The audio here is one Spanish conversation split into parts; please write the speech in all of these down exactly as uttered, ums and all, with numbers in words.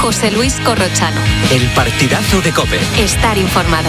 José Luis Corrochano. El partidazo de COPE. Estar informado.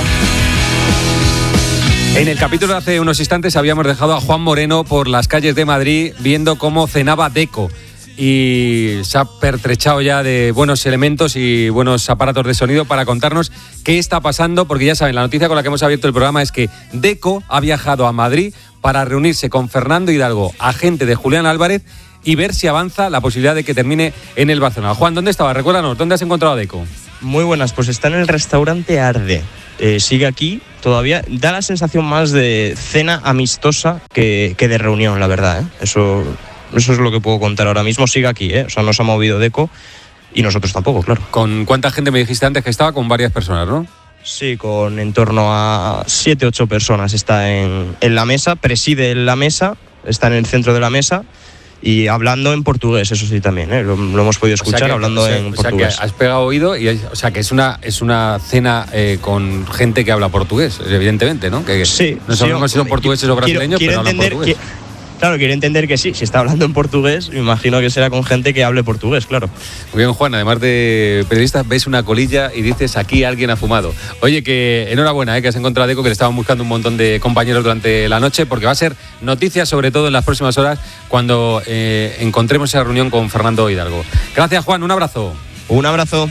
En el capítulo de hace unos instantes habíamos dejado a Juan Moreno por las calles de Madrid viendo cómo cenaba Deco. Y se ha pertrechado ya de buenos elementos y buenos aparatos de sonido para contarnos qué está pasando, porque ya saben, la noticia con la que hemos abierto el programa es que Deco ha viajado a Madrid para reunirse con Fernando Hidalgo, agente de Julián Álvarez, y ver si avanza la posibilidad de que termine en el Barcelona. Juan, ¿dónde estaba? Recuérdanos, ¿dónde has encontrado a Deco? Muy buenas, pues está en el restaurante Arde. Eh, sigue aquí todavía. Da la sensación más de cena amistosa que, que de reunión, la verdad, ¿eh? Eso, eso es lo que puedo contar ahora mismo. Sigue aquí, ¿eh? O sea, no se ha movido Deco y nosotros tampoco, claro. ¿Con cuánta gente me dijiste antes que estaba? Con varias personas, ¿no? Sí, con en torno a siete, ocho personas está en, en la mesa, preside en la mesa, está en el centro de la mesa. Y hablando en portugués, eso sí también, ¿eh? lo, lo hemos podido escuchar, o sea que, hablando o sea, en o portugués. O sea que has pegado oído, y o sea que es una es una cena eh, con gente que habla portugués, evidentemente, ¿no? Que sí. No sabemos sí, si son portugueses o brasileños, quiero, quiero pero hablan portugués. Que, claro, quiero entender que sí, si está hablando en portugués, me imagino que será con gente que hable portugués, claro. Muy bien, Juan, además de periodista, ves una colilla y dices, aquí alguien ha fumado. Oye, que enhorabuena, ¿eh? Que has encontrado a Deco, que le estaban buscando un montón de compañeros durante la noche, porque va a ser noticia, sobre todo en las próximas horas, cuando eh, encontremos esa reunión con Fernando Hidalgo. Gracias, Juan, un abrazo. Un abrazo.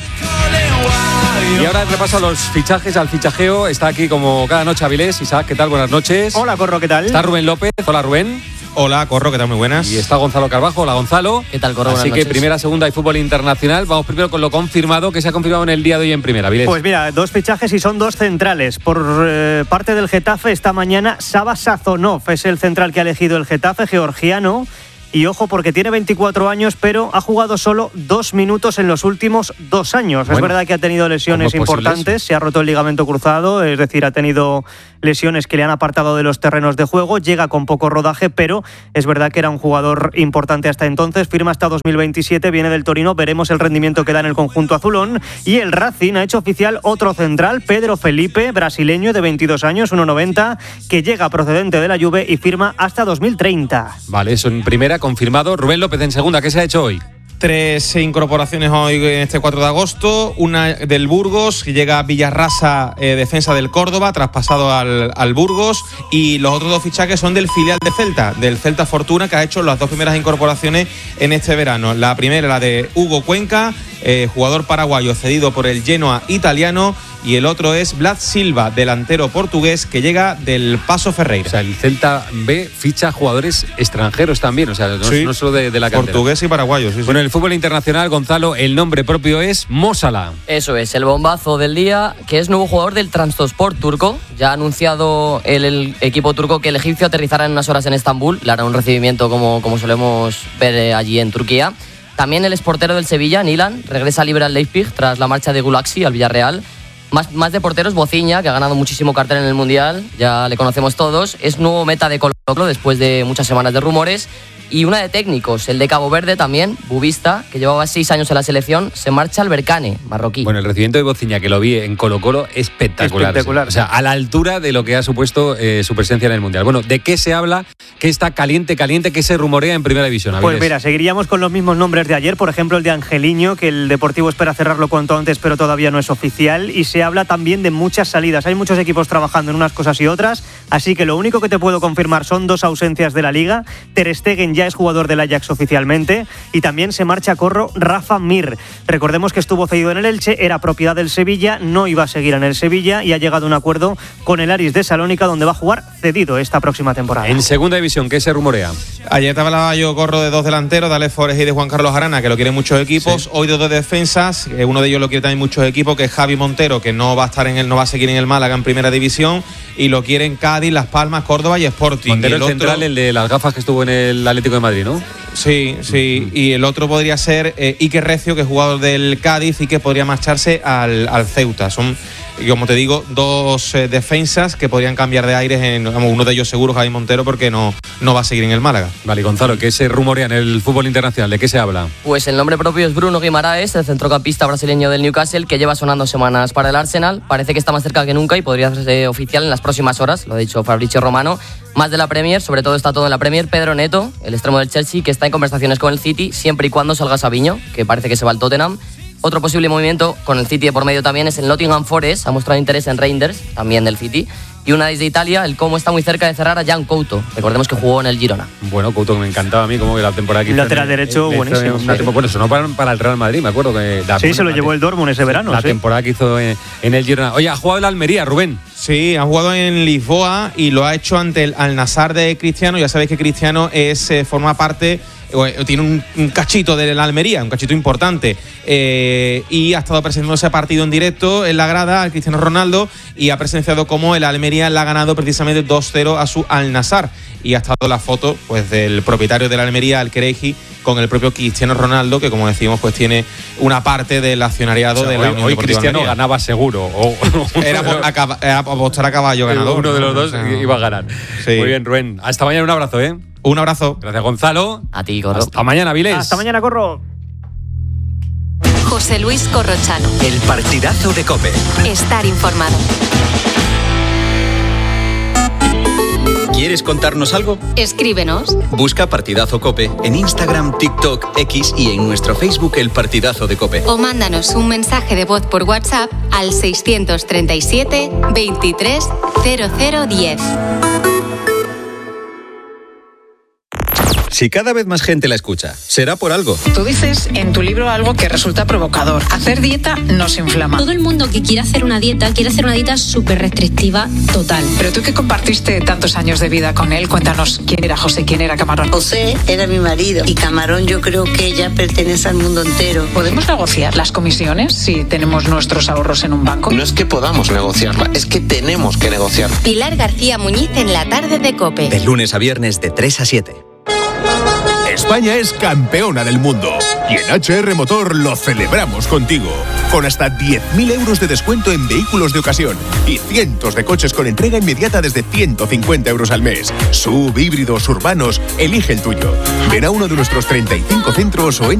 Y ahora repaso a los fichajes, al fichajeo. Está aquí como cada noche Avilés. Isaac, ¿qué tal? Buenas noches. Hola, Corro, ¿qué tal? Está Rubén López. Hola, Rubén. Hola, Corro, ¿qué tal? Muy buenas. Y está Gonzalo Carbajo. Hola, Gonzalo. ¿Qué tal, Corro? Así Buenas que noches. primera, segunda y fútbol internacional. Vamos primero con lo confirmado, que se ha confirmado en el día de hoy en primera. Avilés. Pues mira, dos fichajes y son dos centrales. Por eh, parte del Getafe, esta mañana, Saba Sazonov es el central que ha elegido el Getafe, georgiano. Y ojo, porque tiene veinticuatro años, pero ha jugado solo dos minutos en los últimos dos años. Bueno, es verdad que ha tenido lesiones importantes, se ha roto el ligamento cruzado, es decir, ha tenido lesiones que le han apartado de los terrenos de juego, llega con poco rodaje, pero es verdad que era un jugador importante hasta entonces, firma hasta dos mil veintisiete, viene del Torino, veremos el rendimiento que da en el conjunto azulón. Y el Racing ha hecho oficial otro central, Pedro Felipe, brasileño de veintidós años, uno noventa, que llega procedente de la Juve y firma hasta dos mil treinta. Vale, eso en primera, confirmado. Rubén López en segunda, ¿qué se ha hecho hoy? Tres incorporaciones hoy en este cuatro de agosto. Una del Burgos, que llega Villarrasa, eh, defensa del Córdoba, traspasado al, al Burgos. Y los otros dos fichajes son del filial de Celta, del Celta Fortuna, que ha hecho las dos primeras incorporaciones en este verano. La primera, la de Hugo Cuenca, eh, jugador paraguayo cedido por el Genoa italiano. Y el otro es Vlad Silva, delantero portugués, que llega del Paso Ferreira. O sea, el Celta B ficha jugadores extranjeros también, o sea, no, sí, no solo de, de la cantera. Portugués y paraguayo, sí, sí. Bueno, en el fútbol internacional, Gonzalo, el nombre propio es Mo Salah. Eso es, el bombazo del día, que es nuevo jugador del Trabzonspor turco. Ya ha anunciado el, el equipo turco que el egipcio aterrizará en unas horas en Estambul. Le hará un recibimiento como, como solemos ver allí en Turquía. También el exportero del Sevilla, Nilan, regresa libre al Leipzig tras la marcha de Gulaxi al Villarreal. Más, más de porteros, Bociña, que ha ganado muchísimo cartel en el Mundial, ya le conocemos todos. Es nuevo meta de Colo-Colo después de muchas semanas de rumores. Y una de técnicos, el de Cabo Verde también, Bubista, que llevaba seis años en la selección, se marcha al Berkane, marroquí. Bueno, el recibimiento de Bociña, que lo vi en Colo-Colo, espectacular. Espectacular. O sea, a la altura de lo que ha supuesto eh, su presencia en el Mundial. Bueno, ¿de qué se habla? ¿Qué está caliente, caliente? ¿Qué se rumorea en Primera División? Pues mira, seguiríamos con los mismos nombres de ayer. Por ejemplo, el de Angeliño, que el Deportivo espera cerrarlo cuanto antes, pero todavía no es oficial. Y se habla también de muchas salidas. Hay muchos equipos trabajando en unas cosas y otras. Así que lo único que te puedo confirmar son dos ausencias de la Liga. Ter Stegen ya es jugador del Ajax oficialmente, y también se marcha a Corro Rafa Mir. Recordemos que estuvo cedido en el Elche, era propiedad del Sevilla, no iba a seguir en el Sevilla y ha llegado a un acuerdo con el Aris de Salónica, donde va a jugar cedido esta próxima temporada. En Segunda División, ¿qué se rumorea? Ayer te hablaba yo, Corro, de dos delanteros, de Alex Forest y de Juan Carlos Arana, que lo quieren muchos equipos. Sí. Hoy de dos defensas, uno de ellos lo quiere también muchos equipos, que es Javi Montero, que no va a estar en el, no va a seguir en el Málaga en Primera División, y lo quieren Cádiz, Las Palmas, Córdoba y Sporting. Montero, y el, el otro, central, el de las gafas, que estuvo en el Atlético de Madrid, ¿no? Sí, sí, y el otro podría ser eh, Iker Recio, que es jugador del Cádiz y que podría marcharse al, al Ceuta. Son, como te digo, dos eh, defensas que podrían cambiar de aires, en, vamos, uno de ellos seguro, Javi Montero, porque no, no va a seguir en el Málaga. Vale, Gonzalo, ¿qué se rumorea en el fútbol internacional? ¿De qué se habla? Pues el nombre propio es Bruno Guimaraes, el centrocampista brasileño del Newcastle, que lleva sonando semanas para el Arsenal. Parece que está más cerca que nunca y podría hacerse oficial en las próximas horas, lo ha dicho Fabrizio Romano. Más de la Premier, sobre todo está todo en la Premier, Pedro Neto, el extremo del Chelsea, que está en conversaciones con el City, siempre y cuando salga Savinho, que parece que se va al Tottenham. otro posible movimiento con el City de por medio también es el Nottingham Forest, ha mostrado interés en Reinders, también del City. Y una desde Italia, el Como está muy cerca de cerrar a Jan Couto. Recordemos que jugó en el Girona. Bueno, Couto, que me encantaba a mí, como que la temporada que hizo. Lateral derecho, en, buenísimo. Una temporada, bueno, sonó para, para el Real Madrid, me acuerdo. que la, Sí, se lo la, llevó el Dortmund ese verano. La sí. temporada que hizo en, en el Girona. Oye, ha jugado en la Almería, Rubén. Sí, ha jugado en Lisboa y lo ha hecho ante el Al-Nassr de Cristiano. Ya sabéis que Cristiano es, eh, forma parte... tiene un, un cachito de la Almería, un cachito importante, eh, y ha estado presentando ese partido en directo en la grada al Cristiano Ronaldo y ha presenciado cómo el Almería le ha ganado precisamente dos cero a su Al-Nassr, y ha estado la foto pues del propietario de la Almería, Al Khelaifi, con el propio Cristiano Ronaldo, que como decimos pues tiene una parte del accionariado, o sea, de la hoy, Unión hoy Deportiva Cristiano Almería. ganaba seguro. O, era, por, a, era apostar a caballo ganador. Uno de los dos, o sea, iba a ganar. Sí. Muy bien, Rubén. Hasta mañana, un abrazo, ¿eh? Un abrazo. Gracias, Gonzalo. A ti, Corro. Hasta mañana, Vilés. Hasta mañana, Corro. José Luis Corrochano. El partidazo de COPE. Estar informado. ¿Quieres contarnos algo? Escríbenos. Busca Partidazo COPE en Instagram, TikTok, X y en nuestro Facebook El Partidazo de COPE. O mándanos un mensaje de voz por WhatsApp al seiscientos treinta y siete, veintitrés, cero cero diez. Si cada vez más gente la escucha, será por algo. Tú dices en tu libro algo que resulta provocador. Hacer dieta nos inflama. Todo el mundo que quiere hacer una dieta, quiere hacer una dieta súper restrictiva, total. Pero tú que compartiste tantos años de vida con él, cuéntanos quién era José, quién era Camarón. José era mi marido y Camarón yo creo que ya pertenece al mundo entero. ¿Podemos negociar las comisiones si tenemos nuestros ahorros en un banco? No es que podamos negociarla, es que tenemos que negociarla. Pilar García Muñiz en la tarde de COPE. De lunes a viernes de tres a siete. España es campeona del mundo y en H R Motor lo celebramos contigo. Con hasta diez mil euros de descuento en vehículos de ocasión y cientos de coches con entrega inmediata desde ciento cincuenta euros al mes. Sub, híbridos, urbanos, elige el tuyo. Ven a uno de nuestros treinta y cinco centros o en